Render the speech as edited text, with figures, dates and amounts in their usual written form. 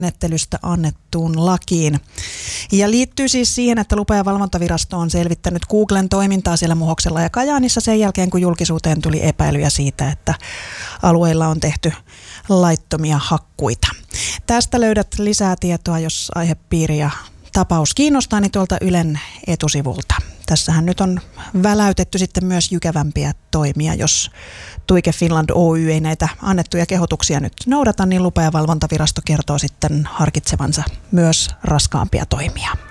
menettelystä annettuun lakiin. Ja liittyy siis siihen, että lupa- ja valvontavirasto on selvittänyt Googlen toimintaa siellä Muhoksella ja Kajaanissa sen jälkeen, kun julkisuuteen tuli epäilyjä siitä, että alueilla on tehty laittomia hakkuita. Tästä löydät lisää tietoa, jos aihepiiri ja tapaus kiinnostaa, niin tuolta Ylen etusivulta. Tässähän nyt on väläytetty sitten myös jykevämpiä toimia. Jos Tuike Finland Oy ei näitä annettuja kehotuksia nyt noudata, niin lupa- ja valvontavirasto kertoo sitten harkitsevansa myös raskaampia toimia.